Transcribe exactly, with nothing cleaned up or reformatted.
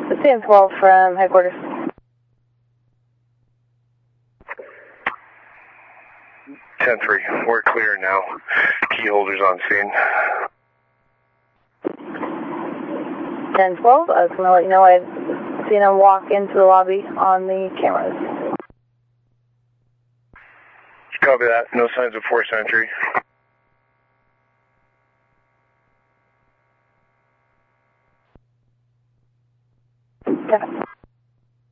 ten twelve from headquarters. ten three, we're clear now. Key holders on scene. ten twelve, I was going to let you know I'd seen him walk into the lobby on the cameras. Copy that. No signs of forced entry.